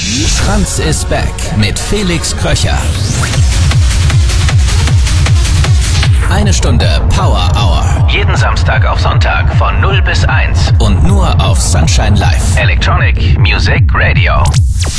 Franz ist back mit Felix Kröcher. Eine Stunde Power Hour. Jeden Samstag auf Sonntag von 0 bis 1 und nur auf Sunshine Live. Electronic Music Radio.